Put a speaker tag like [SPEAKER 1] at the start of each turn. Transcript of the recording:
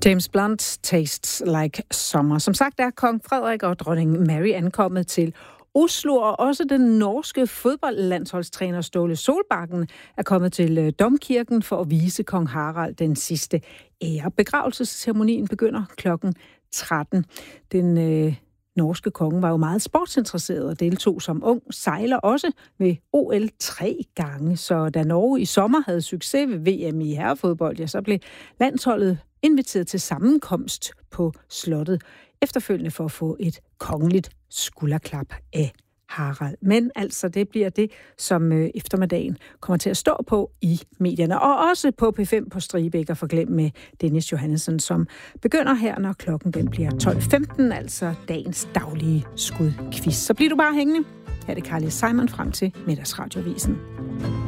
[SPEAKER 1] James Blunt, Tastes Like Summer. Som sagt er kong Frederik og dronning Mary ankommet til Oslo, og også den norske fodboldlandsholdstræner Ståle Solbakken er kommet til Domkirken for at vise kong Harald den sidste ære. Begravelsesceremonien begynder klokken 13. Den norske konge var jo meget sportsinteresseret og deltog som ung sejler også ved OL 3 gange. Så da Norge i sommer havde succes ved VM i herrefodbold, ja, så blev landsholdet inviteret til sammenkomst på slottet efterfølgende for at få et kongeligt skulderklap af Harald. Men altså, det bliver det, som eftermiddagen kommer til at stå på i medierne. Og også på P5 på Stribe, ikke at forglemme med Dennis Johannesson, som begynder her, når klokken den bliver 12.15, altså dagens daglige skudquiz. Så bliver du bare hængende. Her er det Carly Simon frem til Middagsradiovisen.